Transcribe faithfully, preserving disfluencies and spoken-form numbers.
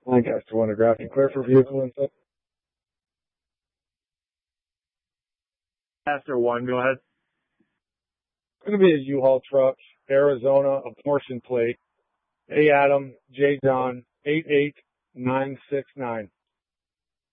Lancaster one to Grafton. Clear for vehicle input. Lancaster one, go ahead. It's going to be a U-Haul truck, Arizona, a portion plate, A Adam, J John, eight eight nine six nine.